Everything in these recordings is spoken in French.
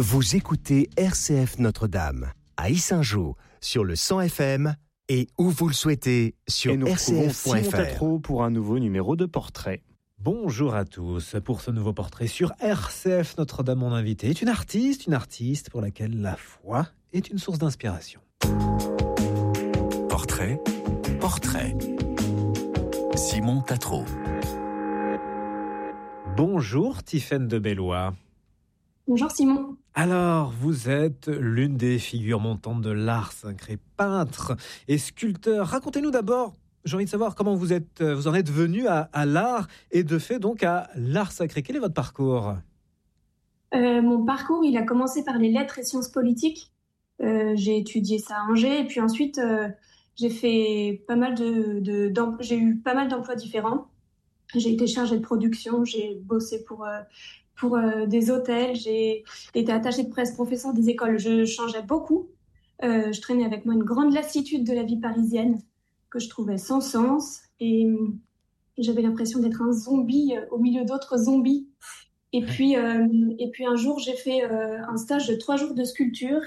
Vous écoutez RCF Notre-Dame à Yssingeaux sur le 100 FM et où vous le souhaitez sur rcf.fr. Simon Tatro pour un nouveau numéro de Portrait. Bonjour à tous. Pour ce nouveau portrait sur RCF Notre-Dame, mon invité est une artiste pour laquelle la foi est une source d'inspiration. Portrait. Simon Tatro. Bonjour Tiffaine de Bellois. Bonjour Simon. Alors, vous êtes l'une des figures montantes de l'art sacré, peintre et sculpteur. Racontez-nous d'abord, j'ai envie de savoir comment vous en êtes venu à l'art et de fait donc à l'art sacré. Quel est votre parcours ? Mon parcours, il a commencé par les lettres et sciences politiques. J'ai étudié ça à Angers et puis ensuite j'ai fait pas mal j'ai eu pas mal d'emplois différents. J'ai été chargée de production, j'ai bossé pour des hôtels, j'ai été attachée de presse, professeur des écoles. Je changeais beaucoup. Je traînais avec moi une grande lassitude de la vie parisienne que je trouvais sans sens et j'avais l'impression d'être un zombie au milieu d'autres zombies. Et puis un jour, j'ai fait un stage de 3 jours de sculpture.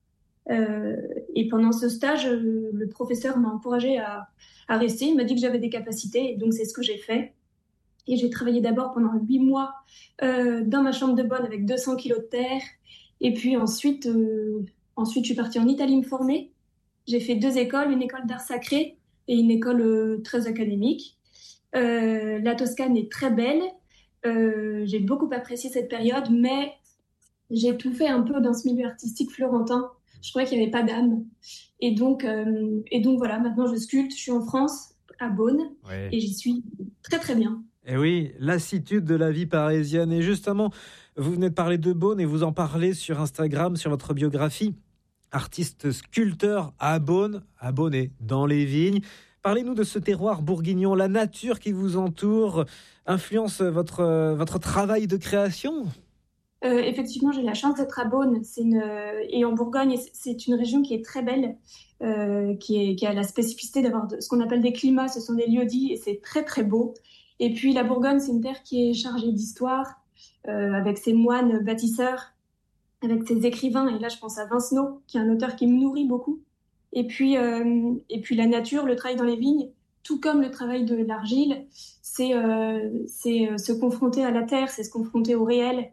Et pendant ce stage, le professeur m'a encouragée à rester. Il m'a dit que j'avais des capacités et donc c'est ce que j'ai fait. Et j'ai travaillé d'abord pendant 8 mois dans ma chambre de bonne avec 200 kilos de terre. Et puis ensuite, je suis partie en Italie me former. J'ai fait 2 écoles, une école d'art sacré et une école très académique. La Toscane est très belle. J'ai beaucoup apprécié cette période, mais j'ai tout fait un peu dans ce milieu artistique florentin. Je trouvais qu'il n'y avait pas d'âme. Et donc voilà, maintenant je sculpte. Je suis en France, à Beaune, et j'y suis très très bien. Et oui, lassitude de la vie parisienne. Et justement, vous venez de parler de Beaune et vous en parlez sur Instagram, sur votre biographie. Artiste sculpteur à Beaune et dans les vignes. Parlez-nous de ce terroir bourguignon, la nature qui vous entoure, influence votre travail de création ? Effectivement, j'ai la chance d'être à Beaune. Et en Bourgogne, c'est une région qui est très belle, qui a la spécificité d'avoir ce qu'on appelle des climats. Ce sont des lieux-dits et c'est très très beau. Et puis la Bourgogne, c'est une terre qui est chargée d'histoire, avec ses moines bâtisseurs, avec ses écrivains. Et là, je pense à Vincenot, qui est un auteur qui me nourrit beaucoup. Et puis la nature, le travail dans les vignes, tout comme le travail de l'argile, c'est se confronter à la terre, c'est se confronter au réel.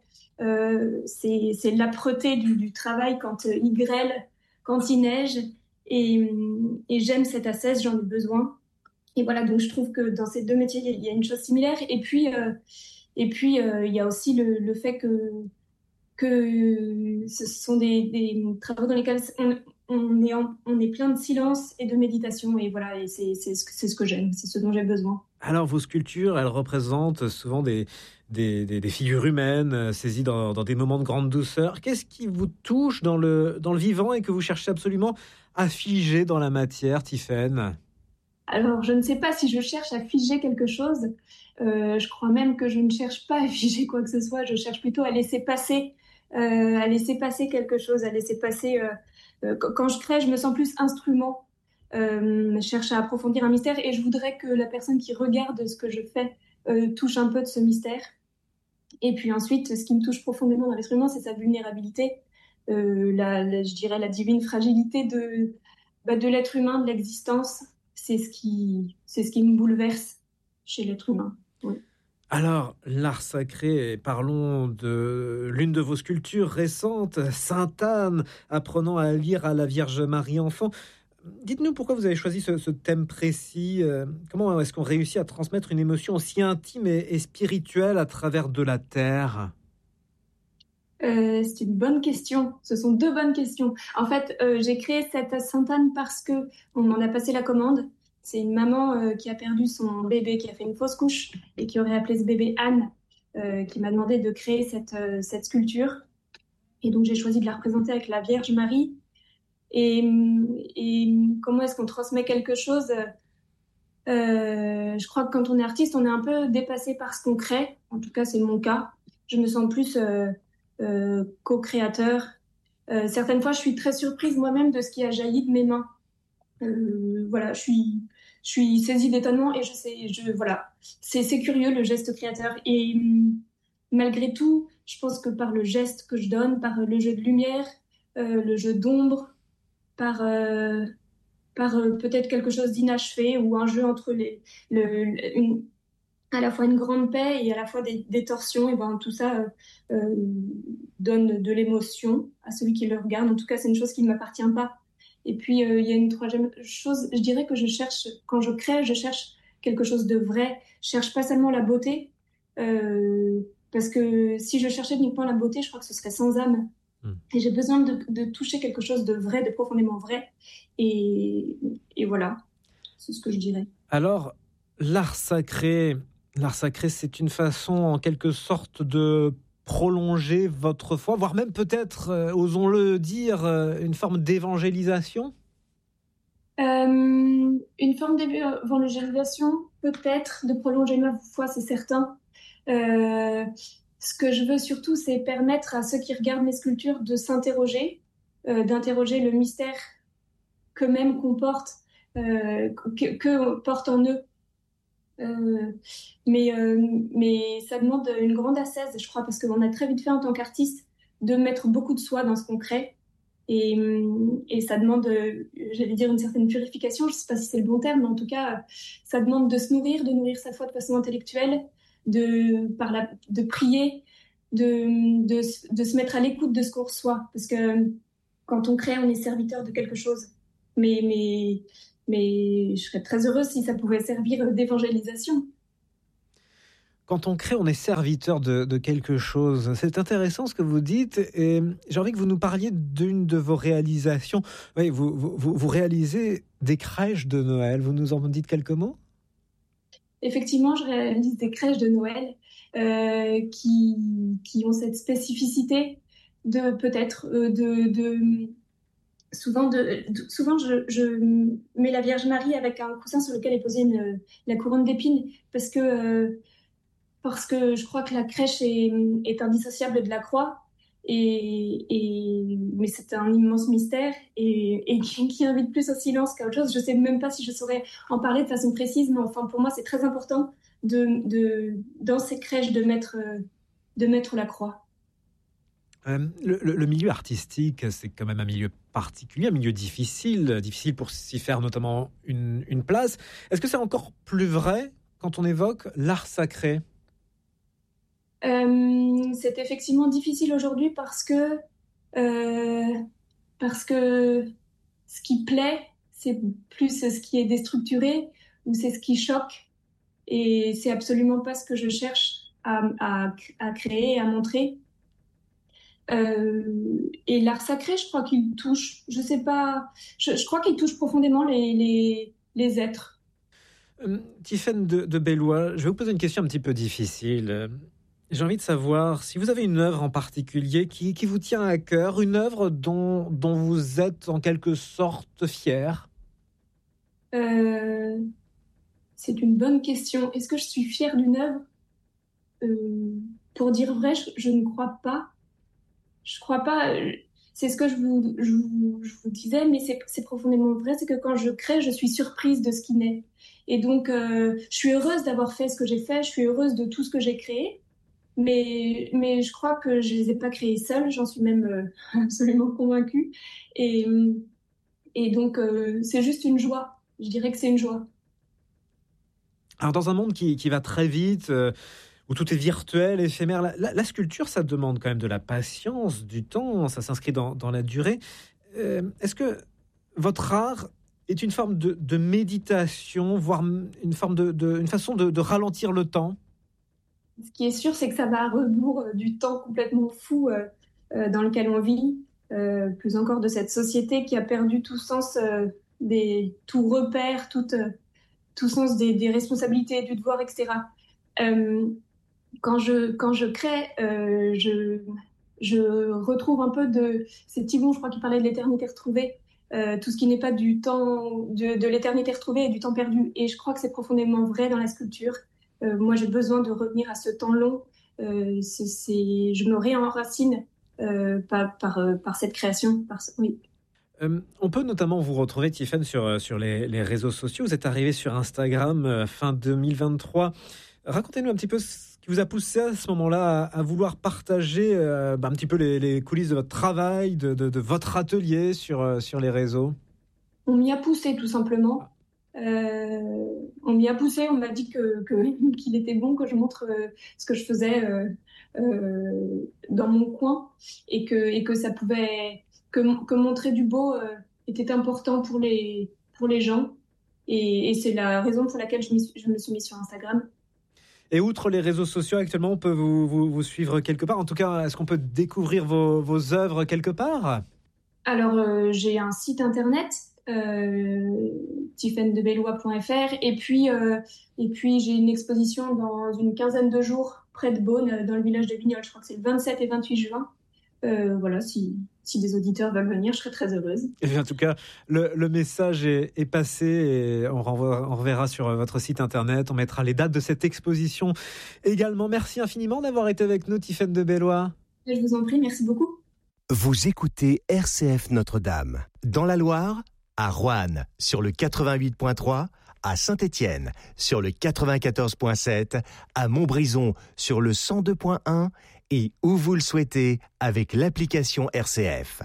C'est l'âpreté du travail quand il grêle, quand il neige. Et j'aime cette ascèse, j'en ai besoin. Et voilà, donc je trouve que dans ces 2 métiers, il y a une chose similaire. Et puis il y a aussi le fait que ce sont des travaux dans lesquels on est plein de silence et de méditation. Et voilà, et c'est ce que j'aime, c'est ce dont j'ai besoin. Alors, vos sculptures, elles représentent souvent des figures humaines saisies dans des moments de grande douceur. Qu'est-ce qui vous touche dans le vivant et que vous cherchez absolument à figer dans la matière, Tiffaine ? Alors, je ne sais pas si je cherche à figer quelque chose. Je crois même que je ne cherche pas à figer quoi que ce soit. Je cherche plutôt à laisser passer quelque chose, à laisser passer. Quand je crée, je me sens plus instrument. Je cherche à approfondir un mystère et je voudrais que la personne qui regarde ce que je fais touche un peu de ce mystère. Et puis ensuite, ce qui me touche profondément dans l'être humain, c'est sa vulnérabilité, je dirais la divine fragilité de l'être humain, de l'existence. C'est ce qui me bouleverse chez l'être humain. Oui. Alors, l'art sacré, parlons de l'une de vos sculptures récentes, Sainte-Anne, apprenant à lire à la Vierge Marie enfant. Dites-nous pourquoi vous avez choisi ce thème précis. Comment est-ce qu'on réussit à transmettre une émotion aussi intime et spirituelle à travers de la terre ? C'est une bonne question. Ce sont 2 bonnes questions. En fait, j'ai créé cette Sainte-Anne parce que on m'en a passé la commande. C'est une maman qui a perdu son bébé, qui a fait une fausse couche et qui aurait appelé ce bébé Anne, qui m'a demandé de créer cette sculpture. Et donc, j'ai choisi de la représenter avec la Vierge Marie. Et comment est-ce qu'on transmet quelque chose ? Je crois que quand on est artiste, on est un peu dépassé par ce qu'on crée. En tout cas, c'est mon cas. Je me sens plus co-créateur. Certaines fois, je suis très surprise moi-même de ce qui a jailli de mes mains. Voilà, je suis saisie d'étonnement et voilà, c'est curieux le geste créateur. Et malgré tout, je pense que par le geste que je donne, par le jeu de lumière, le jeu d'ombre, par peut-être quelque chose d'inachevé ou un jeu entre à la fois une grande paix et à la fois des torsions, et ben tout ça donne de l'émotion à celui qui le regarde. En tout cas, c'est une chose qui ne m'appartient pas. Et puis, il y a une troisième chose, je dirais que quand je crée, je cherche quelque chose de vrai. Je cherche pas seulement la beauté, parce que si je cherchais uniquement la beauté, je crois que ce serait sans âme. Et j'ai besoin de toucher quelque chose de vrai, de profondément vrai. Et voilà, c'est ce que je dirais. Alors, l'art sacré, c'est une façon en quelque sorte de prolonger votre foi, voire même peut-être, osons-le dire, une forme d'évangélisation ? Une forme d'évangélisation, peut-être, de prolonger ma foi, c'est certain. Ce que je veux surtout, c'est permettre à ceux qui regardent mes sculptures de s'interroger, d'interroger le mystère qu'eux-mêmes comportent, que portent en eux. Mais ça demande une grande ascèse, je crois, parce qu'on a très vite fait en tant qu'artiste de mettre beaucoup de soi dans ce qu'on crée. Et ça demande, j'allais dire, une certaine purification, je ne sais pas si c'est le bon terme, mais en tout cas, ça demande de de nourrir sa foi de façon intellectuelle, de prier, de se mettre à l'écoute de ce qu'on reçoit. Parce que quand on crée, on est serviteur de quelque chose. Mais je serais très heureuse si ça pouvait servir d'évangélisation. Quand on crée, on est serviteur de quelque chose. C'est intéressant ce que vous dites. Et j'ai envie que vous nous parliez d'une de vos réalisations. Oui, vous réalisez des crèches de Noël. Vous nous en dites quelques mots ? Effectivement, je réalise des crèches de Noël qui ont cette spécificité de peut-être souvent je mets la Vierge Marie avec un coussin sur lequel est posée la couronne d'épines parce que je crois que la crèche est indissociable de la croix. Mais c'est un immense mystère et qui invite plus au silence qu'à autre chose. Je ne sais même pas si je saurais en parler de façon précise, mais enfin, pour moi, c'est très important dans ces crèches de mettre la croix. Le milieu artistique, c'est quand même un milieu particulier, un milieu difficile pour s'y faire notamment une place. Est-ce que c'est encore plus vrai quand on évoque l'art sacré ? C'est effectivement difficile aujourd'hui parce que ce qui plaît, c'est plus ce qui est déstructuré ou c'est ce qui choque. Et c'est absolument pas ce que je cherche à créer, à montrer. Et l'art sacré, je crois qu'il touche, je sais pas, je crois qu'il touche profondément les êtres. Tiffaine de Bellois, je vais vous poser une question un petit peu difficile. J'ai envie de savoir si vous avez une œuvre en particulier qui vous tient à cœur, une œuvre dont vous êtes en quelque sorte fier. C'est une bonne question. Est-ce que je suis fière d'une œuvre ? Pour dire vrai, je ne crois pas. Je crois pas. C'est ce que je vous disais, mais c'est profondément vrai. C'est que quand je crée, je suis surprise de ce qui naît. Et donc, je suis heureuse d'avoir fait ce que j'ai fait. Je suis heureuse de tout ce que j'ai créé. Mais je crois que je les ai pas créés seuls. J'en suis même absolument convaincue. Et donc, c'est juste une joie. Je dirais que c'est une joie. Alors, dans un monde qui va très vite, où tout est virtuel, éphémère, la sculpture, ça demande quand même de la patience, du temps, ça s'inscrit dans la durée. Est-ce que votre art est une forme de méditation, voire une façon de ralentir le temps ? Ce qui est sûr, c'est que ça va à rebours du temps complètement fou dans lequel on vit, plus encore de cette société qui a perdu tout sens, tout repère, tout sens des responsabilités, du devoir, etc. Quand je crée, je retrouve un peu c'est Thibon, je crois, qui parlait de l'éternité retrouvée, tout ce qui n'est pas du temps de l'éternité retrouvée et du temps perdu. Et je crois que c'est profondément vrai dans la sculpture. Moi, j'ai besoin de revenir à ce temps long. Je me réenracine par cette création. Oui. On peut notamment vous retrouver, Tiffaine, sur les réseaux sociaux. Vous êtes arrivée sur Instagram fin 2023. Racontez-nous un petit peu ce qui vous a poussé à ce moment-là à vouloir partager un petit peu les coulisses de votre travail, de votre atelier sur les réseaux? On m'y a poussé tout simplement. On m'y a poussé, on m'a dit qu'il était bon que je montre ce que je faisais dans mon coin et que ça pouvait que montrer du beau était important pour les gens et c'est la raison pour laquelle je me suis mise sur Instagram. Et outre les réseaux sociaux, actuellement, on peut vous suivre quelque part. En tout cas, est-ce qu'on peut découvrir vos œuvres quelque part? Alors, j'ai un site internet, tiffendebellois.fr, et puis j'ai une exposition dans une quinzaine de jours près de Beaune, dans le village de Vignoles. Je crois que c'est le 27 et 28 juin. Voilà, si des auditeurs veulent venir, je serais très heureuse. Et en tout cas, le message est passé et on reverra sur votre site internet. On mettra les dates de cette exposition également. Merci infiniment d'avoir été avec nous, Tiffaine de Bellois. Je vous en prie, merci beaucoup. Vous écoutez RCF Notre-Dame. Dans la Loire, à Roanne, sur le 88.3, à Saint-Étienne, sur le 94.7, à Montbrison, sur le 102.1 et où vous le souhaitez avec l'application RCF.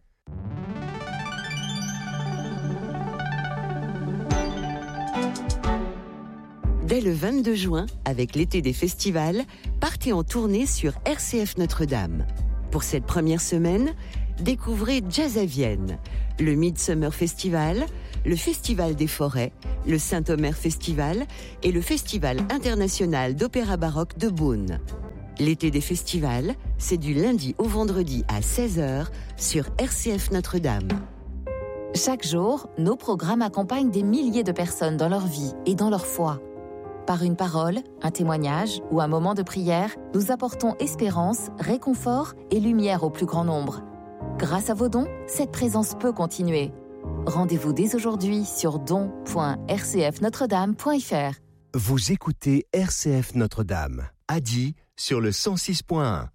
Dès le 22 juin, avec l'été des festivals, partez en tournée sur RCF Notre-Dame. Pour cette première semaine, découvrez Jazz à Vienne, le Midsummer Festival, le Festival des Forêts, le Saint-Omer Festival et le Festival international d'opéra baroque de Beaune. L'été des festivals, c'est du lundi au vendredi à 16h sur RCF Notre-Dame. Chaque jour, nos programmes accompagnent des milliers de personnes dans leur vie et dans leur foi. Par une parole, un témoignage ou un moment de prière, nous apportons espérance, réconfort et lumière au plus grand nombre. Grâce à vos dons, cette présence peut continuer. Rendez-vous dès aujourd'hui sur don.rcfnotredame.fr. Vous écoutez RCF Notre-Dame, à Die sur le 106.1.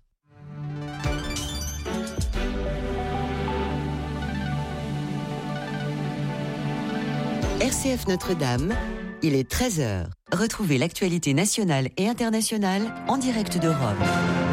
RCF Notre-Dame, il est 13h. Retrouvez l'actualité nationale et internationale en direct de Rome.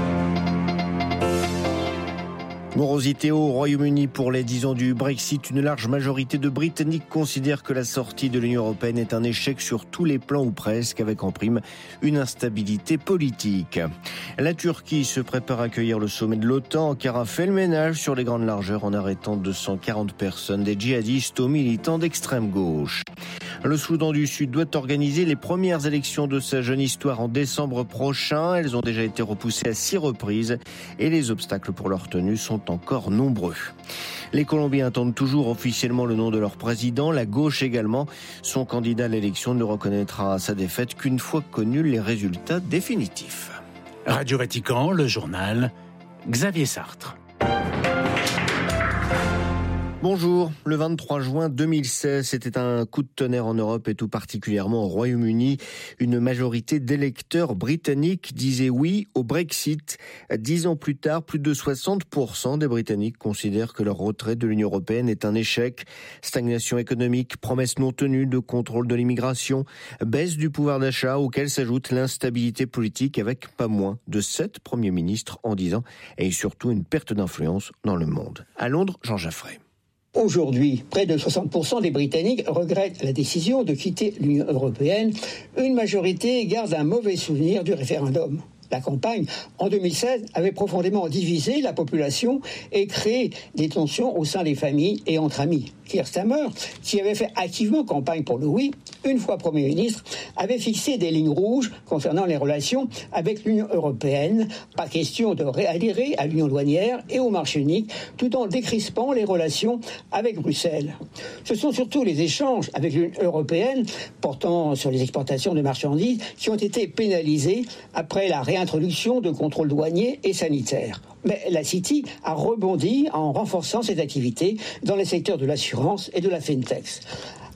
Morosité au Royaume-Uni pour les 10 ans du Brexit. Une large majorité de Britanniques considèrent que la sortie de l'Union européenne est un échec sur tous les plans ou presque, avec en prime une instabilité politique. La Turquie se prépare à accueillir le sommet de l'OTAN car a fait le ménage sur les grandes largeurs en arrêtant 240 personnes, des djihadistes aux militants d'extrême gauche. Le Soudan du Sud doit organiser les premières élections de sa jeune histoire en décembre prochain. Elles ont déjà été repoussées à 6 reprises et les obstacles pour leur tenue sont encore nombreux. Les Colombiens attendent toujours officiellement le nom de leur président, la gauche également. Son candidat à l'élection ne reconnaîtra sa défaite qu'une fois connus les résultats définitifs. Radio Vatican, le journal, Xavier Sartre. Bonjour, le 23 juin 2016, c'était un coup de tonnerre en Europe et tout particulièrement au Royaume-Uni. Une majorité d'électeurs britanniques disaient oui au Brexit. 10 ans plus tard, plus de 60% des Britanniques considèrent que leur retrait de l'Union européenne est un échec. Stagnation économique, promesses non tenues de contrôle de l'immigration, baisse du pouvoir d'achat auquel s'ajoute l'instabilité politique avec pas moins de 7 premiers ministres en 10 ans et surtout une perte d'influence dans le monde. À Londres, Jean Jaffray. Aujourd'hui, près de 60% des Britanniques regrettent la décision de quitter l'Union européenne. Une majorité garde un mauvais souvenir du référendum. La campagne, en 2016, avait profondément divisé la population et créé des tensions au sein des familles et entre amis. Keir Starmer, qui avait fait activement campagne pour le oui, une fois Premier ministre, avait fixé des lignes rouges concernant les relations avec l'Union européenne. Pas question de réadhérer à l'Union douanière et au marché unique, tout en décrispant les relations avec Bruxelles. Ce sont surtout les échanges avec l'Union européenne, portant sur les exportations de marchandises, qui ont été pénalisés après la réintroduction de contrôles douaniers et sanitaires. Mais la City a rebondi en renforçant ses activités dans les secteurs de l'assurance et de la fintech.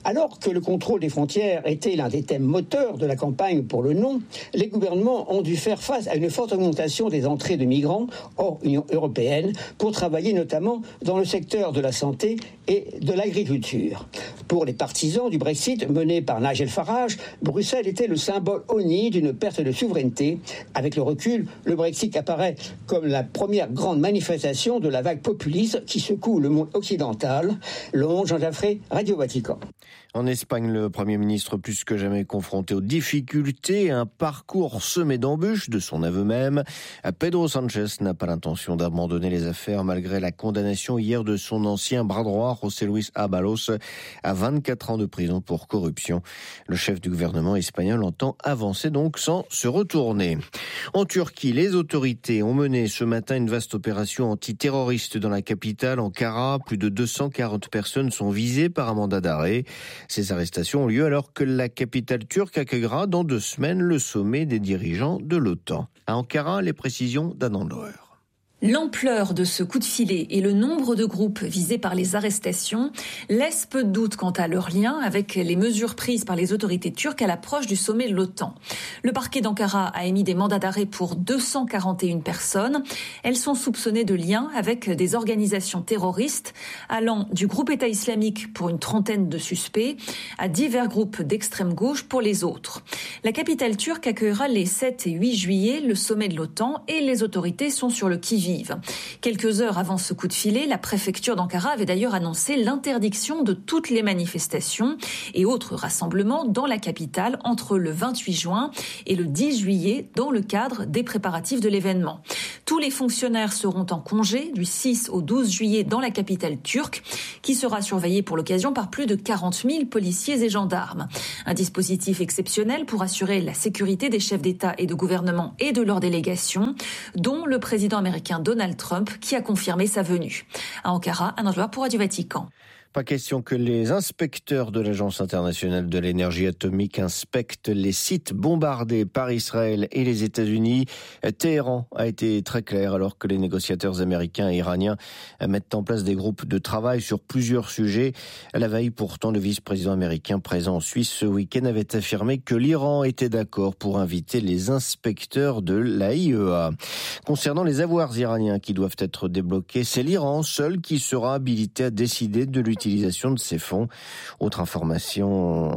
Alors que le contrôle des frontières était l'un des thèmes moteurs de la campagne pour le non, les gouvernements ont dû faire face à une forte augmentation des entrées de migrants hors Union européenne pour travailler notamment dans le secteur de la santé et de l'agriculture. Pour les partisans du Brexit mené par Nigel Farage, Bruxelles était le symbole honni d'une perte de souveraineté. Avec le recul, le Brexit apparaît comme la première grande manifestation de la vague populiste qui secoue le monde occidental. Londres, Jean Jaffré, Radio Vatican. En Espagne, le Premier ministre plus que jamais confronté aux difficultés, un parcours semé d'embûches de son aveu même. Pedro Sánchez n'a pas l'intention d'abandonner les affaires malgré la condamnation hier de son ancien bras droit, José Luis Ábalos, à 24 ans de prison pour corruption. Le chef du gouvernement espagnol entend avancer donc sans se retourner. En Turquie, les autorités ont mené ce matin une vaste opération antiterroriste dans la capitale, Ankara. Plus de 240 personnes sont visées par un mandat d'arrêt. Ces arrestations ont lieu alors que la capitale turque accueillera dans 2 semaines le sommet des dirigeants de l'OTAN. À Ankara, les précisions d'Anand Loer. L'ampleur de ce coup de filet et le nombre de groupes visés par les arrestations laissent peu de doute quant à leur lien avec les mesures prises par les autorités turques à l'approche du sommet de l'OTAN. Le parquet d'Ankara a émis des mandats d'arrêt pour 241 personnes. Elles sont soupçonnées de liens avec des organisations terroristes allant du groupe État islamique pour une trentaine de suspects à divers groupes d'extrême gauche pour les autres. La capitale turque accueillera les 7 et 8 juillet le sommet de l'OTAN et les autorités sont sur le qui-vive. Quelques heures avant ce coup de filet, la préfecture d'Ankara avait d'ailleurs annoncé l'interdiction de toutes les manifestations et autres rassemblements dans la capitale entre le 28 juin et le 10 juillet dans le cadre des préparatifs de l'événement. Tous les fonctionnaires seront en congé du 6 au 12 juillet dans la capitale turque, qui sera surveillée pour l'occasion par plus de 40 000 policiers et gendarmes. Un dispositif exceptionnel pour assurer la sécurité des chefs d'État et de gouvernement et de leurs délégations, dont le président américain Donald Trump, qui a confirmé sa venue. À Ankara, un envoyé pour Radio Vatican. Pas question que les inspecteurs de l'Agence internationale de l'énergie atomique inspectent les sites bombardés par Israël et les États-Unis. Téhéran a été très clair alors que les négociateurs américains et iraniens mettent en place des groupes de travail sur plusieurs sujets. À la veille, pourtant, le vice-président américain présent en Suisse ce week-end avait affirmé que l'Iran était d'accord pour inviter les inspecteurs de l'AIEA. Concernant les avoirs iraniens qui doivent être débloqués, c'est l'Iran seul qui sera habilité à décider de l'utilisation de ces fonds. Autre affirmation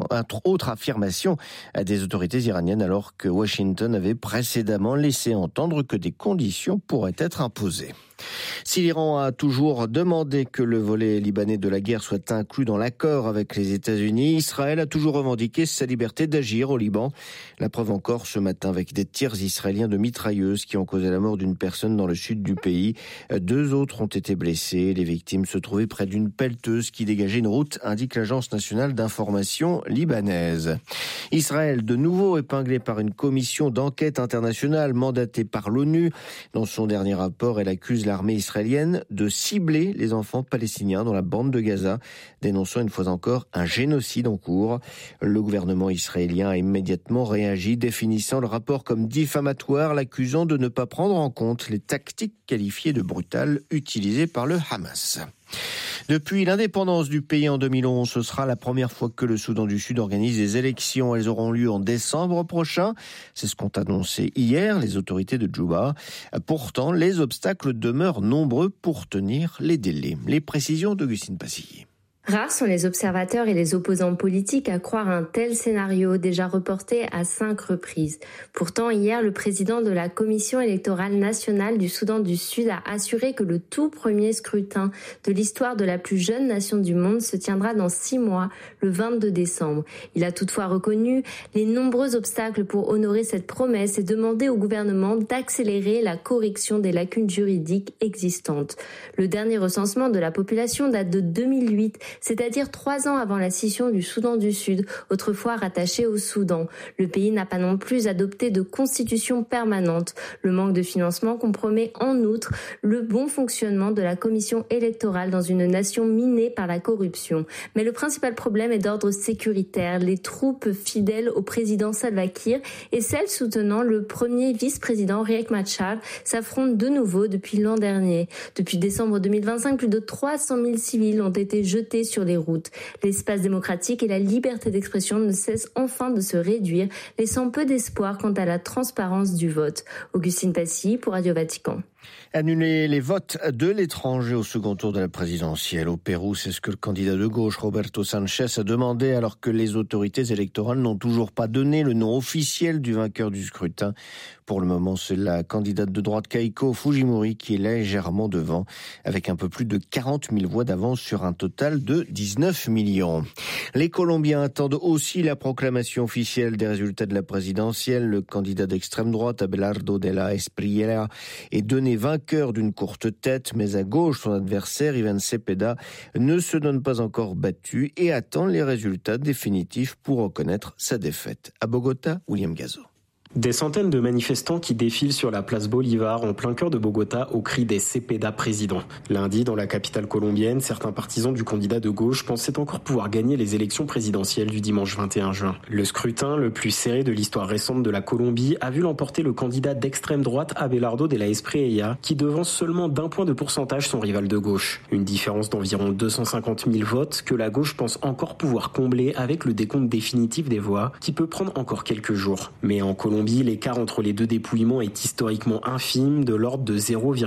des autorités iraniennes alors que Washington avait précédemment laissé entendre que des conditions pourraient être imposées. Si l'Iran a toujours demandé que le volet libanais de la guerre soit inclus dans l'accord avec les États-Unis, Israël a toujours revendiqué sa liberté d'agir au Liban. La preuve encore ce matin avec des tirs israéliens de mitrailleuses qui ont causé la mort d'une personne dans le sud du pays. 2 autres ont été blessés. Les victimes se trouvaient près d'une pelleteuse qui dégageait une route, indique l'Agence nationale d'information libanaise. Israël, de nouveau épinglé par une commission d'enquête internationale mandatée par l'ONU. Dans son dernier rapport, elle accuse l'armée israélienne de cibler les enfants palestiniens dans la bande de Gaza, dénonçant une fois encore un génocide en cours. Le gouvernement israélien a immédiatement réagi, définissant le rapport comme diffamatoire, l'accusant de ne pas prendre en compte les tactiques qualifiées de brutales utilisées par le Hamas. Depuis l'indépendance du pays en 2011, ce sera la première fois que le Soudan du Sud organise des élections. Elles auront lieu en décembre prochain. C'est ce qu'ont annoncé hier les autorités de Djouba. Pourtant, les obstacles demeurent nombreux pour tenir les délais. Les précisions d'Augustine Passilly. Rares sont les observateurs et les opposants politiques à croire un tel scénario déjà reporté à 5 reprises. Pourtant, hier, le président de la Commission électorale nationale du Soudan du Sud a assuré que le tout premier scrutin de l'histoire de la plus jeune nation du monde se tiendra dans 6 mois, le 22 décembre. Il a toutefois reconnu les nombreux obstacles pour honorer cette promesse et demandé au gouvernement d'accélérer la correction des lacunes juridiques existantes. Le dernier recensement de la population date de 2008, c'est-à-dire 3 ans avant la scission du Soudan du Sud, autrefois rattaché au Soudan. Le pays n'a pas non plus adopté de constitution permanente. Le manque de financement compromet en outre le bon fonctionnement de la commission électorale dans une nation minée par la corruption. Mais le principal problème est d'ordre sécuritaire. Les troupes fidèles au président Salva Kiir et celles soutenant le premier vice-président Riek Machar s'affrontent de nouveau depuis l'an dernier. Depuis décembre 2025, plus de 300 000 civils ont été jetés sur les routes. L'espace démocratique et la liberté d'expression ne cessent enfin de se réduire, laissant peu d'espoir quant à la transparence du vote. Augustine Passy pour Radio Vatican. Annuler les votes de l'étranger au second tour de la présidentielle au Pérou, c'est ce que le candidat de gauche Roberto Sanchez a demandé alors que les autorités électorales n'ont toujours pas donné le nom officiel du vainqueur du scrutin. Pour le moment, c'est la candidate de droite Keiko Fujimori qui est légèrement devant, avec un peu plus de 40 000 voix d'avance sur un total de 19 millions. Les Colombiens attendent aussi la proclamation officielle des résultats de la présidentielle. Le candidat d'extrême droite, Abelardo de la Espriella, est donné vainqueur d'une courte tête, mais à gauche, son adversaire, Iván Cepeda, ne se donne pas encore battu et attend les résultats définitifs pour reconnaître sa défaite. À Bogota, William Gazo. Des centaines de manifestants qui défilent sur la place Bolivar en plein cœur de Bogota au cri des Cepeda président. Lundi, dans la capitale colombienne, certains partisans du candidat de gauche pensaient encore pouvoir gagner les élections présidentielles du dimanche 21 juin. Le scrutin, le plus serré de l'histoire récente de la Colombie, a vu l'emporter le candidat d'extrême droite Abelardo de la Espriella, qui devance seulement d'1 point de pourcentage son rival de gauche. Une différence d'environ 250 000 votes que la gauche pense encore pouvoir combler avec le décompte définitif des voix, qui peut prendre encore quelques jours. Mais en Colombie, l'écart entre les deux dépouillements est historiquement infime, de l'ordre de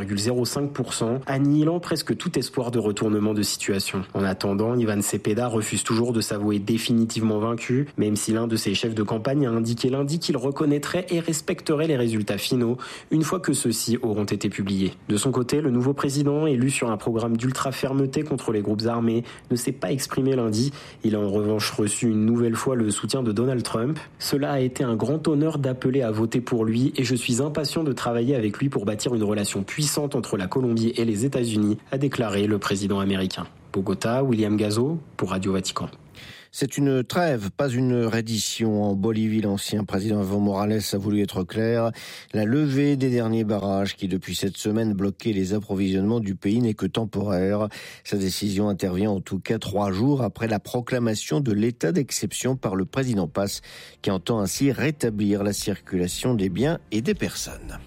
0,05%, annihilant presque tout espoir de retournement de situation. En attendant, Iván Cepeda refuse toujours de s'avouer définitivement vaincu, même si l'un de ses chefs de campagne a indiqué lundi qu'il reconnaîtrait et respecterait les résultats finaux une fois que ceux-ci auront été publiés. De son côté, le nouveau président, élu sur un programme d'ultra-fermeté contre les groupes armés, ne s'est pas exprimé lundi. Il a en revanche reçu une nouvelle fois le soutien de Donald Trump. Cela a été un grand honneur d'appeler à voter pour lui et je suis impatient de travailler avec lui pour bâtir une relation puissante entre la Colombie et les États-Unis, a déclaré le président américain. Bogota, William Gazo pour Radio Vatican. C'est une trêve, pas une reddition. En Bolivie, l'ancien président Evo Morales a voulu être clair. La levée des derniers barrages qui, depuis cette semaine, bloquaient les approvisionnements du pays n'est que temporaire. Sa décision intervient en tout cas 3 jours après la proclamation de l'état d'exception par le président Paz, qui entend ainsi rétablir la circulation des biens et des personnes.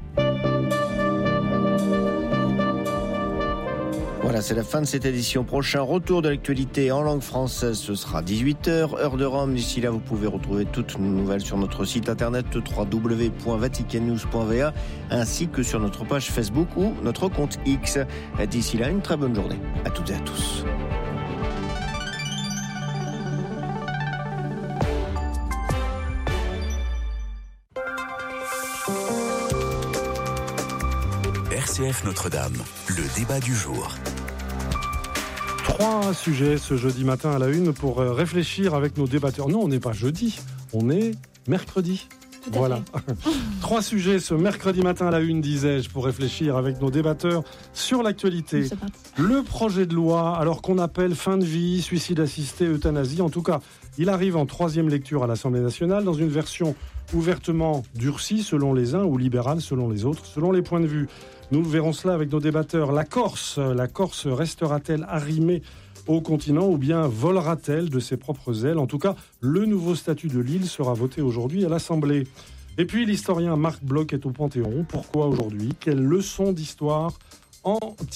Voilà, c'est la fin de cette édition. Prochain retour de l'actualité en langue française, ce sera 18h, heure de Rome. D'ici là, vous pouvez retrouver toutes nos nouvelles sur notre site internet www.vaticannews.va ainsi que sur notre page Facebook ou notre compte X. D'ici là, une très bonne journée à toutes et à tous. RCF Notre-Dame, le débat du jour. 3 sujets ce jeudi matin à la une pour réfléchir avec nos débatteurs. Non, on n'est pas jeudi, on est mercredi. Voilà. 3 sujets ce mercredi matin à la une, disais-je, pour réfléchir avec nos débatteurs sur l'actualité. Le projet de loi, alors qu'on appelle fin de vie, suicide assisté, euthanasie, en tout cas, il arrive en 3e lecture à l'Assemblée nationale dans une version ouvertement durcie selon les uns ou libérale selon les autres, selon les points de vue. Nous verrons cela avec nos débatteurs. La Corse restera-t-elle arrimée au continent ou bien volera-t-elle de ses propres ailes ? En tout cas, le nouveau statut de l'île sera voté aujourd'hui à l'Assemblée. Et puis l'historien Marc Bloch est au Panthéon. Pourquoi aujourd'hui ? Quelle leçon d'histoire en tirer ?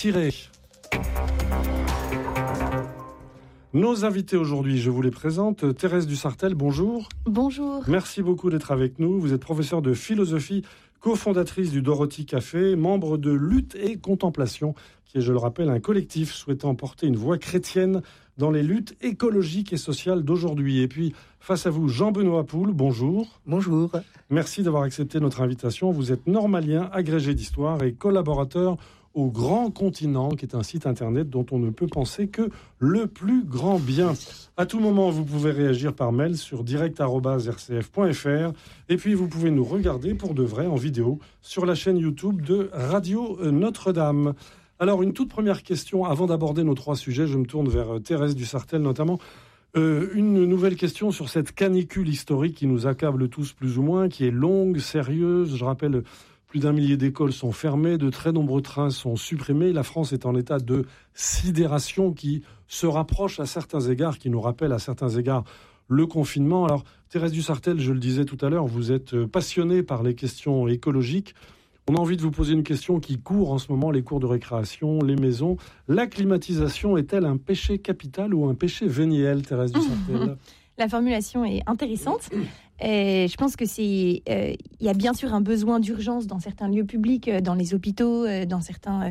Nos invités aujourd'hui, je vous les présente. Thérèse Dussartel, bonjour. Bonjour. Merci beaucoup d'être avec nous. Vous êtes professeure de philosophie, cofondatrice du Dorothy Café, membre de Lutte et Contemplation, qui est, je le rappelle, un collectif souhaitant porter une voix chrétienne dans les luttes écologiques et sociales d'aujourd'hui. Et puis, face à vous, Jean-Benoît Poul, bonjour. Bonjour. Merci d'avoir accepté notre invitation. Vous êtes normalien, agrégé d'histoire et collaborateur au Grand Continent, qui est un site internet dont on ne peut penser que le plus grand bien. À tout moment, vous pouvez réagir par mail sur direct@rcf.fr et puis vous pouvez nous regarder pour de vrai en vidéo sur la chaîne YouTube de Radio Notre-Dame. Alors, une toute première question, avant d'aborder nos 3 sujets, je me tourne vers Thérèse Dussartel notamment. Une nouvelle question sur cette canicule historique qui nous accable tous plus ou moins, qui est longue, sérieuse. Je rappelle, plus d'1 millier d'écoles sont fermées, de très nombreux trains sont supprimés. La France est en état de sidération qui se rapproche à certains égards, qui nous rappelle à certains égards le confinement. Alors, Thérèse Dussartel, je le disais tout à l'heure, vous êtes passionnée par les questions écologiques. On a envie de vous poser une question qui court en ce moment, les cours de récréation, les maisons. La climatisation est-elle un péché capital ou un péché véniel, Thérèse Dussartel ? La formulation est intéressante. Je pense que il y a bien sûr un besoin d'urgence dans certains lieux publics, dans les hôpitaux, dans certains...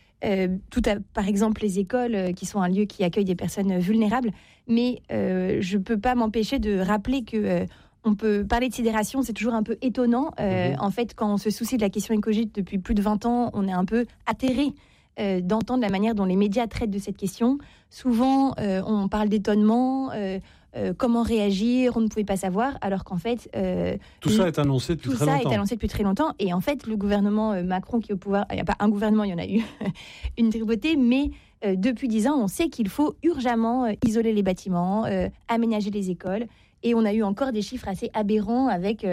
par exemple les écoles qui sont un lieu qui accueille des personnes vulnérables, mais je ne peux pas m'empêcher de rappeler que on peut parler de sidération, c'est toujours un peu étonnant. En fait, quand on se soucie de la question écologique depuis plus de 20 ans, on est un peu atterré d'entendre la manière dont les médias traitent de cette question. Souvent, on parle d'étonnement, comment réagir, on ne pouvait pas savoir, alors qu'en fait... tout ça est annoncé depuis très longtemps. Tout ça est annoncé depuis très longtemps, et en fait, le gouvernement Macron qui est au pouvoir, il n'y a pas un gouvernement, il y en a eu une tripotée, mais depuis 10 ans, on sait qu'il faut urgemment isoler les bâtiments, aménager les écoles, et on a eu encore des chiffres assez aberrants avec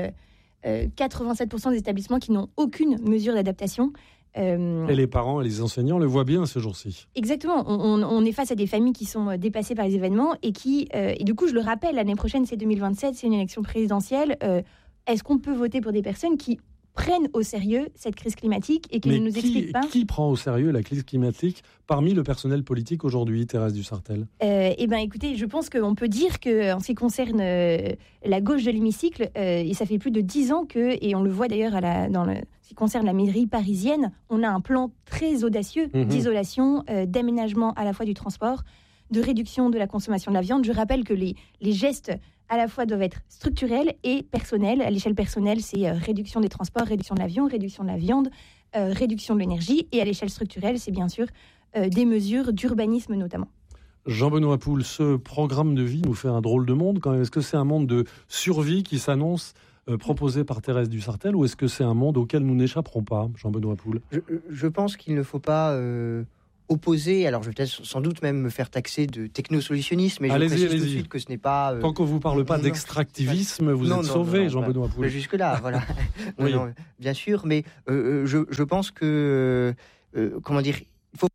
87% des établissements qui n'ont aucune mesure d'adaptation. Et les parents et les enseignants le voient bien ces jours-ci. Exactement. On est face à des familles qui sont dépassées par les événements et qui, et du coup, je le rappelle, l'année prochaine, c'est 2027, c'est une élection présidentielle. Est-ce qu'on peut voter pour des personnes qui prennent au sérieux cette crise climatique et qui ne nous expliquent pas... Qui prend au sérieux la crise climatique parmi le personnel politique aujourd'hui, Thérèse Dussartel ? Eh bien, écoutez, je pense qu'on peut dire qu'en ce qui concerne la gauche de l'hémicycle, et ça fait plus de 10 ans que, et on le voit d'ailleurs dans ce qui concerne la mairie parisienne, on a un plan très audacieux d'isolation, d'aménagement à la fois du transport, de réduction de la consommation de la viande. Je rappelle que les gestes à la fois doivent être structurels et personnels. À l'échelle personnelle, c'est réduction des transports, réduction de l'avion, réduction de la viande, réduction de l'énergie. Et à l'échelle structurelle, c'est bien sûr des mesures d'urbanisme notamment. Jean-Benoît Poul, ce programme de vie nous fait un drôle de monde quand même. Est-ce que c'est un monde de survie qui s'annonce proposé par Thérèse Dussartel, ou est-ce que c'est un monde auquel nous n'échapperons pas, Jean-Benoît Poul ? Je pense qu'il ne faut pas... opposé, alors je vais peut-être sans doute même me faire taxer de technosolutionnisme, mais je précise tout de suite que ce n'est pas... Tant qu'on ne vous parle pas d'extractivisme, vous êtes sauvé, Jean-Benoît Poul. Jusque-là, voilà. Non, bien sûr, mais je pense que... comment dire, il faut...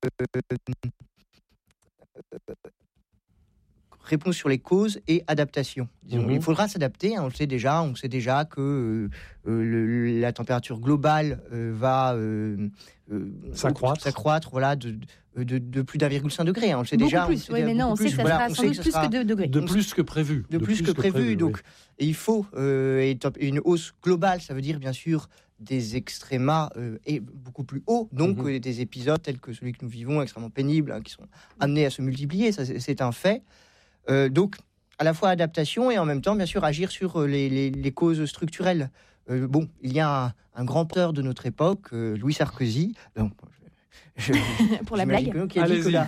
réponse sur les causes et adaptation. Il faudra s'adapter, on sait déjà que la température globale va s'accroître voilà, de plus d'1,5 degré. On le sait beaucoup déjà. Plus, oui, mais non, on sait que ça sera sans doute plus que 2 degrés. De plus que prévu. De plus que prévu. Donc, oui. Et il faut une hausse globale, ça veut dire bien sûr des extrémas et beaucoup plus hauts, donc des épisodes tels que celui que nous vivons, extrêmement pénibles, qui sont amenés à se multiplier, ça, c'est un fait. Donc, à la fois adaptation et en même temps, bien sûr, agir sur les causes structurelles. Il y a un grand auteur de notre époque, Louis Sarkozy, pour la blague. Qui a dit que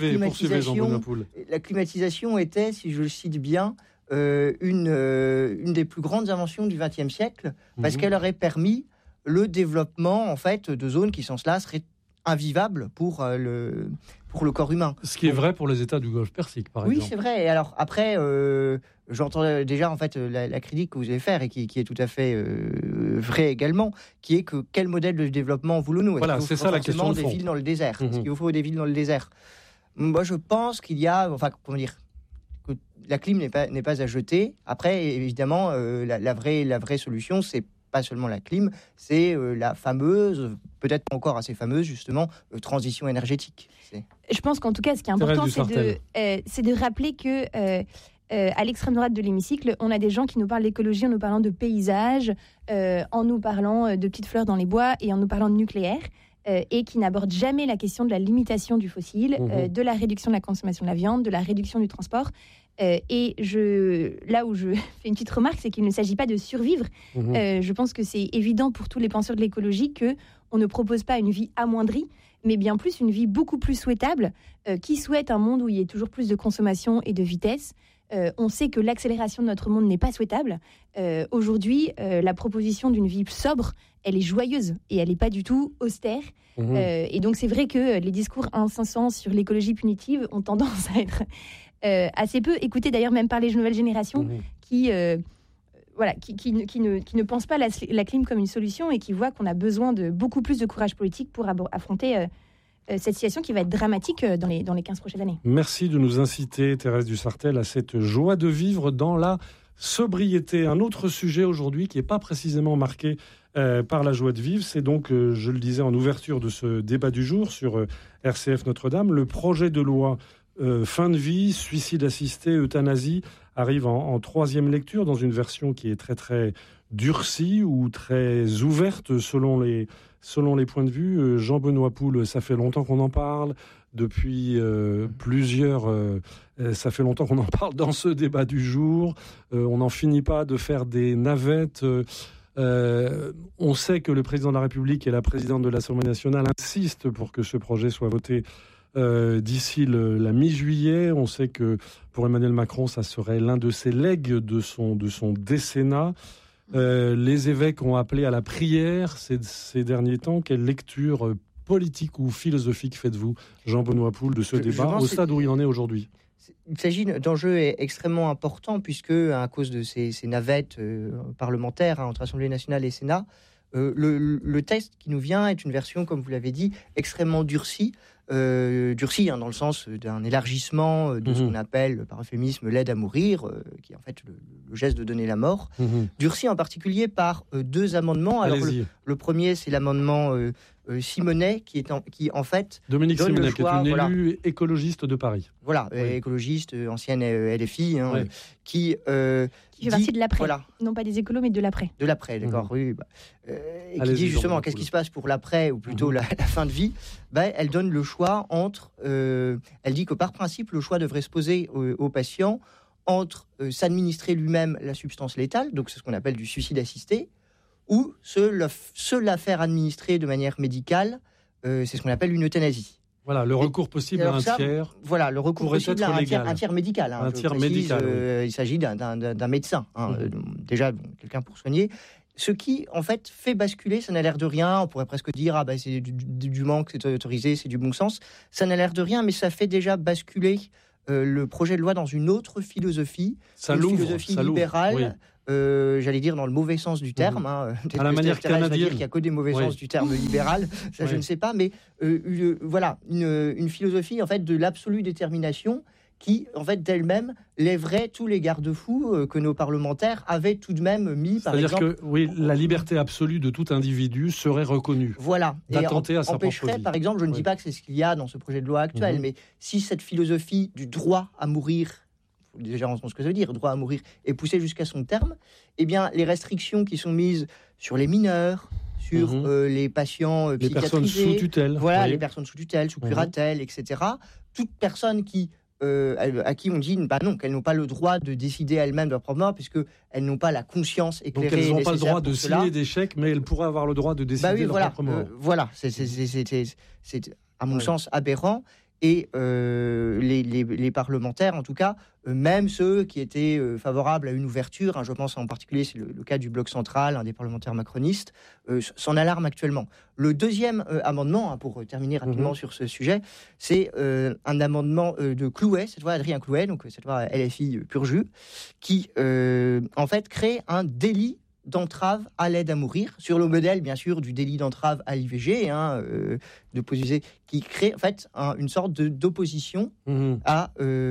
la climatisation était, si je le cite bien, une des plus grandes inventions du XXe siècle, parce qu'elle aurait permis le développement en fait de zones qui sans cela seraient invivables pour le corps humain. Ce qui est vrai pour les États du Golfe Persique, par exemple. Oui, c'est vrai. Et alors après, j'entends déjà en fait la critique que vous allez faire et qui est tout à fait vraie également, qui est que quel modèle de développement voulons-nous ? Voilà, c'est ça la question de fond. Des villes dans le désert. Est-ce qu'il faut des villes dans le désert ? Moi, je pense qu'il y a, que la clim n'est pas à jeter. Après, évidemment, la vraie solution, c'est pas seulement la clim, c'est la fameuse, peut-être pas encore assez fameuse, justement, transition énergétique. Je pense qu'en tout cas, ce qui est important, c'est de rappeler que à l'extrême droite de l'hémicycle, on a des gens qui nous parlent d'écologie en nous parlant de paysage, en nous parlant de petites fleurs dans les bois et en nous parlant de nucléaire, et qui n'abordent jamais la question de la limitation du fossile, de la réduction de la consommation de la viande, de la réduction du transport. Et là où je fais une petite remarque, c'est qu'il ne s'agit pas de survivre. Je pense que c'est évident pour tous les penseurs de l'écologie qu'on ne propose pas une vie amoindrie, mais bien plus une vie beaucoup plus souhaitable, qui souhaite un monde où il y ait toujours plus de consommation et de vitesse. On sait que l'accélération de notre monde n'est pas souhaitable. Aujourd'hui, la proposition d'une vie sobre, elle est joyeuse et elle n'est pas du tout austère. Et donc c'est vrai que les discours incessants sur l'écologie punitive ont tendance à être assez peu écoutés, d'ailleurs même par les nouvelles générations qui ne pensent pas la clim comme une solution et qui voient qu'on a besoin de beaucoup plus de courage politique pour affronter cette situation qui va être dramatique dans les 15 prochaines années. Merci de nous inciter, Thérèse Dussartel, à cette joie de vivre dans la sobriété. Un autre sujet aujourd'hui qui n'est pas précisément marqué par la joie de vivre, c'est donc, je le disais en ouverture de ce débat du jour sur RCF Notre-Dame, le projet de loi fin de vie, suicide assisté, euthanasie arrive en troisième lecture dans une version qui est très très durcie ou très ouverte selon les points de vue. Jean-Benoît Poul, ça fait longtemps qu'on en parle. Depuis ça fait longtemps qu'on en parle dans ce débat du jour. On n'en finit pas de faire des navettes. On sait que le président de la République et la présidente de l'Assemblée nationale insistent pour que ce projet soit voté d'ici la mi-juillet. On sait que pour Emmanuel Macron, ça serait l'un de ses legs de son décennat. Les évêques ont appelé à la prière ces derniers temps. Quelle lecture politique ou philosophique faites-vous, Jean-Benoît Poul, de ce débat au stade où il en est aujourd'hui ? Il s'agit d'enjeux extrêmement importants puisque, à cause de ces navettes parlementaires entre Assemblée nationale et Sénat, le texte qui nous vient est une version, comme vous l'avez dit, extrêmement durcie. Dans le sens d'un élargissement de ce qu'on appelle par euphémisme l'aide à mourir, qui est en fait le geste de donner la mort. Durci en particulier par deux amendements. Alors le premier, c'est l'amendement Simonet, qui en fait Dominique Simonet, qui est une élue écologiste de Paris. Voilà, écologiste, ancienne LFI, qui fait partie de l'après. Voilà. Non pas des écolos, mais de l'après. De l'après, d'accord, oui. Et qui dit justement qu'est-ce qui se passe pour l'après, ou plutôt la fin de vie. Elle donne le choix entre... elle dit que par principe, le choix devrait se poser au patient entre s'administrer lui-même la substance létale, donc c'est ce qu'on appelle du suicide assisté, ou se la faire administrer de manière médicale, c'est ce qu'on appelle une euthanasie. Voilà, le recours possible à un tiers. Voilà, le recours possible à un tiers médical. Un tiers médical. Il s'agit d'un médecin, déjà quelqu'un pour soigner. Ce qui, en fait, fait basculer, ça n'a l'air de rien, on pourrait presque dire, c'est du manque, c'est autorisé, c'est du bon sens. Ça n'a l'air de rien, mais ça fait déjà basculer le projet de loi dans une autre philosophie, philosophie libérale. Oui. J'allais dire dans le mauvais sens du terme. À la manière canadienne. Il n'y a que des mauvais sens du terme libéral, ça je ne sais pas, mais voilà, une philosophie en fait de l'absolue détermination qui, en fait, d'elle-même lèverait tous les garde-fous que nos parlementaires avaient tout de même mis, par exemple... C'est-à-dire que, la liberté absolue de tout individu serait reconnue. Voilà. D'attenter à sa propre vie. Par exemple, je ne dis pas que c'est ce qu'il y a dans ce projet de loi actuel, mais si cette philosophie du droit à mourir, il faut déjà entendre ce que ça veut dire, droit à mourir, est poussée jusqu'à son terme, eh bien, les restrictions qui sont mises sur les mineurs, sur les patients psychiatrisés... Les personnes sous tutelle. Voilà, les personnes sous tutelle, sous curatelle, etc. Toute personne à qui on dit non, qu'elles n'ont pas le droit de décider elles-mêmes de leur propre mort, puisqu'elles n'ont pas la conscience éclairée. Donc elles n'ont pas le droit de signer des chèques, mais elles pourraient avoir le droit de décider de leur propre mort. Voilà, c'est à mon sens aberrant. Et les parlementaires, en tout cas, même ceux qui étaient favorables à une ouverture, je pense en particulier, c'est le cas du Bloc central, un des parlementaires macronistes, s'en alarment actuellement. Le deuxième amendement, pour terminer rapidement sur ce sujet, c'est un amendement de Clouet, cette fois Adrien Clouet, donc cette fois LFI pur jus, qui en fait crée un délit d'entrave à l'aide à mourir, sur le modèle, bien sûr, du délit d'entrave à l'IVG, qui crée, en fait, une sorte d'opposition à...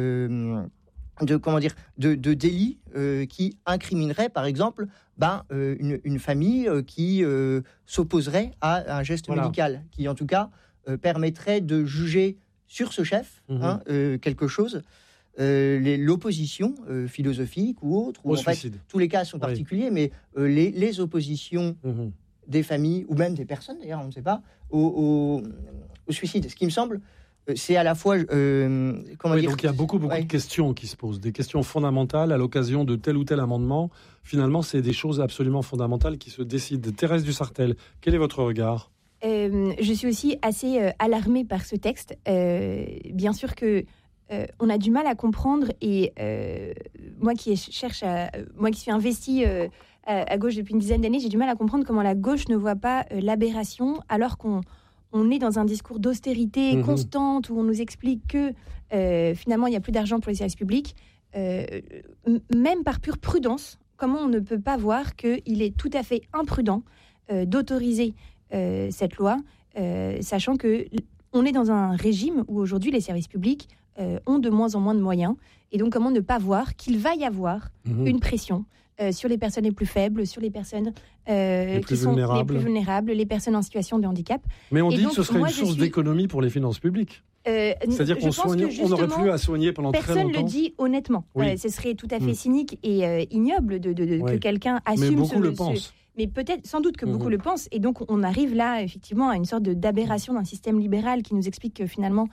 de délit qui incriminerait, par exemple, une famille qui s'opposerait à un geste médical, qui, en tout cas, permettrait de juger sur ce chef quelque chose. L'opposition philosophique ou autre, ou en fait, tous les cas sont particuliers, mais les oppositions des familles, ou même des personnes, d'ailleurs, on ne sait pas, au suicide. Ce qui me semble, c'est à la fois... donc il y a beaucoup de questions qui se posent, des questions fondamentales à l'occasion de tel ou tel amendement. Finalement, c'est des choses absolument fondamentales qui se décident. Thérèse Dussartel, quel est votre regard ? Je suis aussi assez alarmée par ce texte. Bien sûr que on a du mal à comprendre, et moi qui suis investie à gauche depuis une dizaine d'années, j'ai du mal à comprendre comment la gauche ne voit pas l'aberration, alors qu'on est dans un discours d'austérité constante où on nous explique que finalement il n'y a plus d'argent pour les services publics. Même par pure prudence, comment on ne peut pas voir qu'il est tout à fait imprudent d'autoriser cette loi, sachant que on est dans un régime où aujourd'hui les services publics ont de moins en moins de moyens. Et donc, comment ne pas voir qu'il va y avoir une pression sur les personnes les plus faibles, sur les personnes qui sont les plus vulnérables, les personnes en situation de handicap. Mais on dit que ce serait une source d'économie pour les finances publiques. C'est-à-dire qu'on n'aurait plus à soigner pendant très longtemps. Personne ne le dit honnêtement. Oui. Ce serait tout à fait cynique et ignoble que quelqu'un assume. Mais beaucoup le pensent. Mais peut-être, sans doute que beaucoup le pensent. Et donc, on arrive là, effectivement, à une sorte d'aberration d'un système libéral qui nous explique que finalement,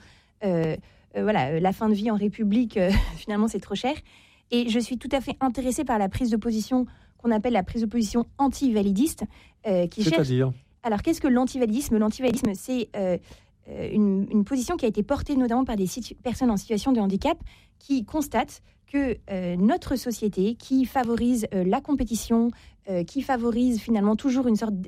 la fin de vie en République, finalement, c'est trop cher. Et je suis tout à fait intéressée par la prise de position qu'on appelle la prise de position anti-validiste. C'est-à-dire ? Alors, qu'est-ce que l'antivalidisme ? L'antivalidisme, c'est une position qui a été portée notamment par des personnes en situation de handicap qui constatent que notre société, qui favorise la compétition, qui favorise finalement toujours une sorte...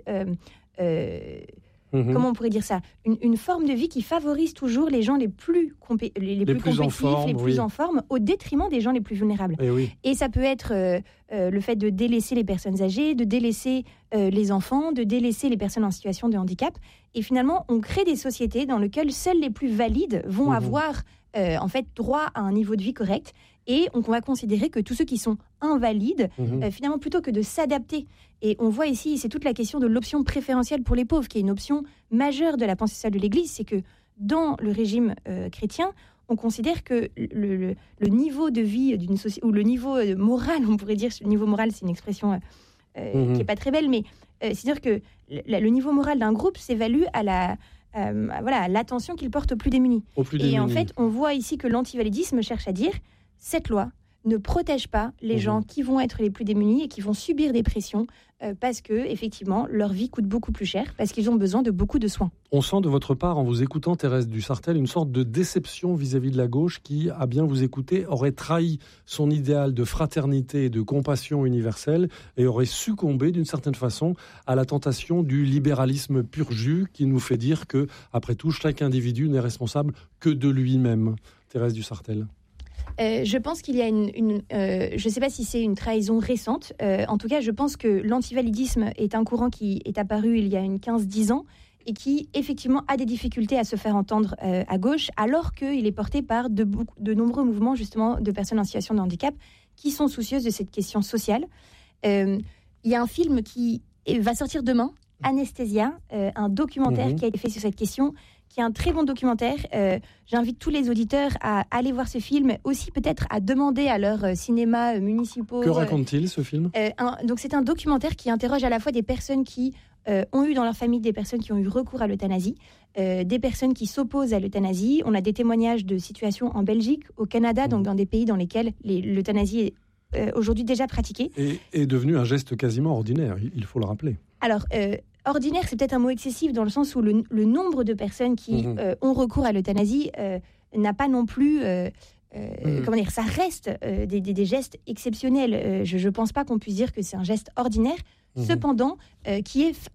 comment on pourrait dire ça ? Une forme de vie qui favorise toujours les gens les plus compétitifs, les plus en forme, au détriment des gens les plus vulnérables. Et ça peut être le fait de délaisser les personnes âgées, de délaisser les enfants, de délaisser les personnes en situation de handicap. Et finalement, on crée des sociétés dans lesquelles seuls les plus valides vont avoir en fait droit à un niveau de vie correct. Et on va considérer que tous ceux qui sont invalides, finalement, plutôt que de s'adapter. Et on voit ici, c'est toute la question de l'option préférentielle pour les pauvres, qui est une option majeure de la pensée sociale de l'Église. C'est que dans le régime chrétien, on considère que le niveau de vie d'une société, ou le niveau moral, on pourrait dire, le niveau moral, c'est une expression qui n'est pas très belle, mais c'est-à-dire que le niveau moral d'un groupe s'évalue à l'attention qu'il porte aux plus démunis. Et en fait, on voit ici que l'antivalidisme cherche à dire cette loi ne protège pas les gens qui vont être les plus démunis et qui vont subir des pressions parce que, effectivement, leur vie coûte beaucoup plus cher, parce qu'ils ont besoin de beaucoup de soins. On sent de votre part, en vous écoutant, Thérèse Dussartel, une sorte de déception vis-à-vis de la gauche qui, à bien vous écouter, aurait trahi son idéal de fraternité et de compassion universelle et aurait succombé, d'une certaine façon, à la tentation du libéralisme pur jus qui nous fait dire que, après tout, chaque individu n'est responsable que de lui-même. Thérèse Dussartel. Je pense qu'il y a je ne sais pas si c'est une trahison récente. En tout cas, je pense que l'antivalidisme est un courant qui est apparu il y a 15-10 ans et qui, effectivement, a des difficultés à se faire entendre à gauche, alors qu'il est porté par de nombreux mouvements, justement, de personnes en situation de handicap qui sont soucieuses de cette question sociale. Il y a un film qui va sortir demain, Anesthésia, un documentaire qui a été fait sur cette question, qui est un très bon documentaire. J'invite tous les auditeurs à aller voir ce film, aussi peut-être à demander à leurs cinémas municipaux. Que raconte-t-il, ce film ? Donc c'est un documentaire qui interroge à la fois des personnes qui ont eu dans leur famille des personnes qui ont eu recours à l'euthanasie, des personnes qui s'opposent à l'euthanasie. On a des témoignages de situations en Belgique, au Canada, donc dans des pays dans lesquels l'euthanasie est aujourd'hui déjà pratiquée. Et est devenu un geste quasiment ordinaire, il faut le rappeler. Alors, ordinaire, c'est peut-être un mot excessif dans le sens où le nombre de personnes qui ont recours à l'euthanasie n'a pas non plus... comment dire, ça reste des gestes exceptionnels. Je ne pense pas qu'on puisse dire que c'est un geste ordinaire, cependant, qui est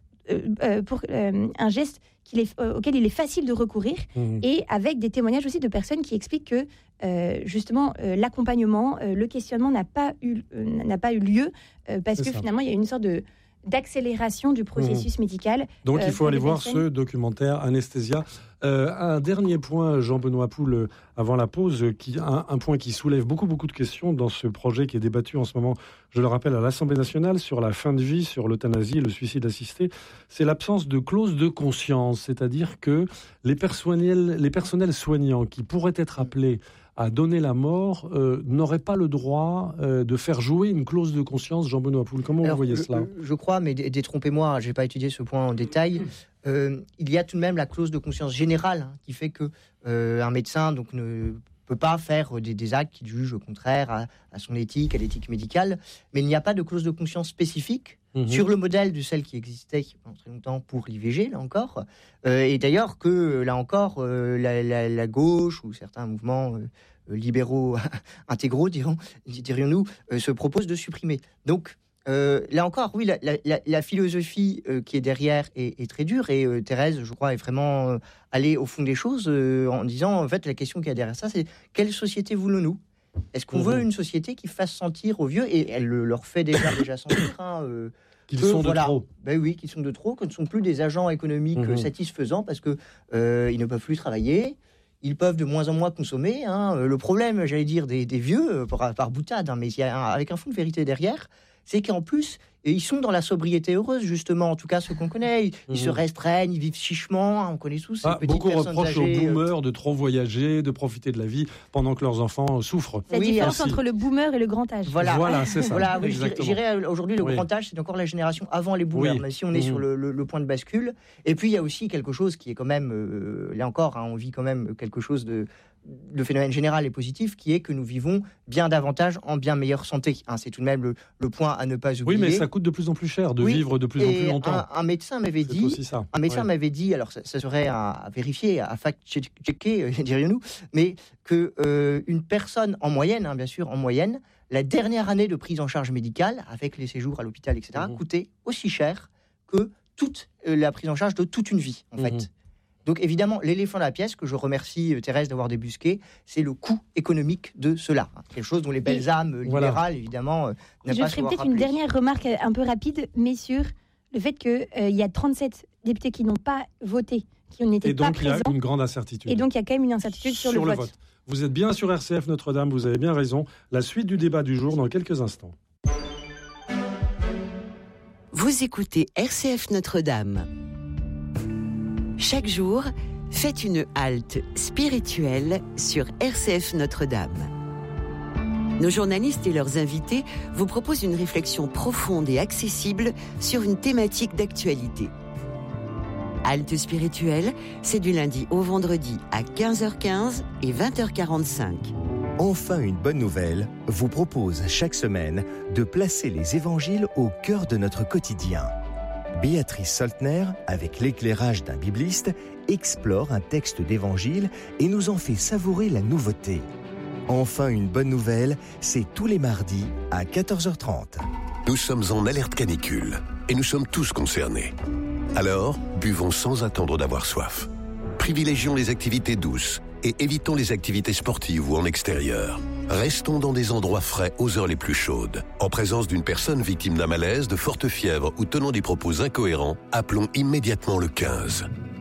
un geste auquel il est facile de recourir, et avec des témoignages aussi de personnes qui expliquent que justement l'accompagnement, le questionnement n'a pas eu lieu parce que finalement il y a une sorte d'accélération du processus médical. Donc il faut aller voir ce documentaire Anesthésia. Un dernier point, Jean-Benoît Poul, avant la pause, un point qui soulève beaucoup de questions dans ce projet qui est débattu en ce moment, je le rappelle, à l'Assemblée nationale, sur la fin de vie, sur l'euthanasie et le suicide assisté, c'est l'absence de clause de conscience, c'est-à-dire que les personnels soignants qui pourraient être appelés à donner la mort n'auraient pas le droit de faire jouer une clause de conscience. Jean-Benoît Poul, comment vous voyez cela ? Je crois, mais détrompez-moi, je n'ai pas étudié ce point en détail. Il y a tout de même la clause de conscience générale qui fait que un médecin donc, ne peut pas faire des actes qu'il juge contraires à son éthique, à l'éthique médicale, mais il n'y a pas de clause de conscience spécifique sur le modèle de celle qui existait pendant très longtemps pour l'IVG, là encore. Et d'ailleurs que, là encore, la gauche ou certains mouvements libéraux intégraux, dirions-nous, se proposent de supprimer. Donc, là encore, oui, la philosophie qui est derrière est très dure, et Thérèse, je crois, est vraiment allée au fond des choses en disant, en fait, la question qu'il y a derrière ça, c'est quelle société voulons-nous ? Est-ce qu'on veut une société qui fasse sentir aux vieux, et elle leur fait déjà sentir qu'ils sont de trop. Ben oui, qu'ils sont de trop, que ne sont plus des agents économiques satisfaisants parce que ils ne peuvent plus travailler, ils peuvent de moins en moins consommer. Le problème, j'allais dire, des vieux, par boutade, mais il y a avec un fond de vérité derrière, c'est qu'en plus, ils sont dans la sobriété heureuse, justement, en tout cas ceux qu'on connaît. Ils se restreignent, ils vivent chichement, on connaît tous ces petites beaucoup personnes reprochent âgées, aux boomers de trop voyager, de profiter de la vie, pendant que leurs enfants souffrent. La différence entre le boomer et le grand âge. Voilà, c'est ça. Voilà, oui, je dirais aujourd'hui, le grand âge, c'est encore la génération avant les boomers, même si on est sur le point de bascule. Et puis, il y a aussi quelque chose qui est quand même, là encore, on vit quand même quelque chose de phénomène général et positif, qui est que nous vivons bien davantage en bien meilleure santé. C'est tout de même le point à ne pas oublier. Oui, mais ça coûte de plus en plus cher de vivre de plus en plus longtemps. Un médecin m'avait dit, alors ça serait à vérifier, à fact-checker, dirions-nous, mais que une personne en moyenne, bien sûr, en moyenne, la dernière année de prise en charge médicale, avec les séjours à l'hôpital, etc., coûtait aussi cher que toute la prise en charge de toute une vie, en fait. Donc évidemment, l'éléphant dans la pièce, que je remercie Thérèse d'avoir débusqué, c'est le coût économique de cela. Quelque chose dont les belles âmes libérales, évidemment, n'aiment pas. Je ferai peut-être une dernière remarque un peu rapide, mais sur le fait qu'il y a 37 députés qui n'ont pas voté, qui n'étaient pas présents. Et donc il y a une grande incertitude. Et donc il y a quand même une incertitude sur le vote. Vous êtes bien sur RCF Notre-Dame, vous avez bien raison. La suite du débat du jour dans quelques instants. Vous écoutez RCF Notre-Dame. Chaque jour, faites une halte spirituelle sur RCF Notre-Dame. Nos journalistes et leurs invités vous proposent une réflexion profonde et accessible sur une thématique d'actualité. Halte spirituelle, c'est du lundi au vendredi à 15h15 et 20h45. Enfin, une bonne nouvelle vous propose chaque semaine de placer les évangiles au cœur de notre quotidien. Béatrice Soltner, avec l'éclairage d'un bibliste, explore un texte d'évangile et nous en fait savourer la nouveauté. Enfin, une bonne nouvelle, c'est tous les mardis à 14h30. Nous sommes en alerte canicule et nous sommes tous concernés. Alors, buvons sans attendre d'avoir soif. Privilégions les activités douces et évitons les activités sportives ou en extérieur. Restons dans des endroits frais aux heures les plus chaudes. En présence d'une personne victime d'un malaise, de forte fièvre ou tenant des propos incohérents, appelons immédiatement le 15.